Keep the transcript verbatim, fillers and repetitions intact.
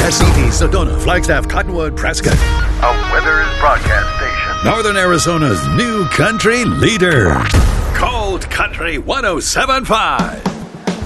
City, Sedona, Flagstaff, Cottonwood, Prescott. A Withers broadcast station. Northern Arizona's new country leader. Cold Country one oh seven point five.